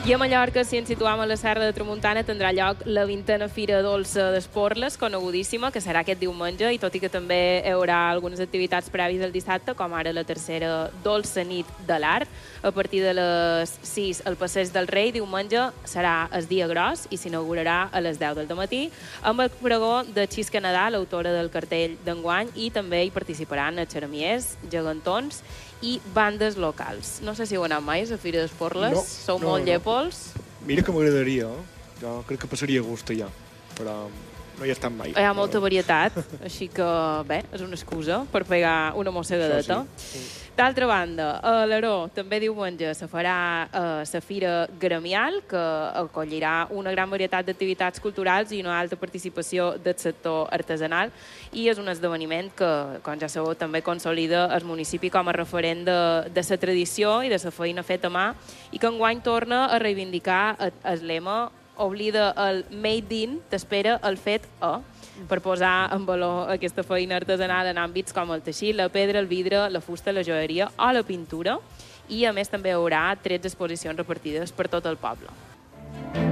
I a Mallorca, si ens situam a la Serra de Tramuntana, tindrà lloc la 20a Fira Dolça d'Esporles, conegudíssima, que serà aquest diumenge, i tot i que també hi haurà algunes activitats prèvies el dissabte, com ara la tercera Dolça Nit de l'Art, a partir de les 6 al Passeig del Rei, diumenge serà el dia gros i s'inaugurarà a les 10 del matí, amb el pregó de Xisca Nadal, l'autora del cartell d'enguany, i també hi participaran xeramiers, gegantons i bandes locals. No sé si heu anat mai a la Fira d'Esporles. No, Sou molt llepols. Mira que m'agradaria, jo crec que passaria gust allà, però no hi he estat mai. Hi ha molta varietat, així que, bé, és una excusa per pegar una mossegadeta. Sí. D'altra banda, a l'Aró també diumenge se farà la Fira Gremial, que acollirà una gran varietat d'activitats culturals i una alta participació del sector artesanal, i és un esdeveniment que, com ja sabeu, també consolida el municipi com a referent de la tradició i de la feina feta a mà, i que enguany torna a reivindicar el lema "Oblida el made in, t'espera el fet a", per posar en valor aquesta feina artesanal en àmbits com el teixit, la pedra, el vidre, la fusta, la joieria o la pintura. I, a més, també hi haurà 13 exposicions repartides per tot el poble.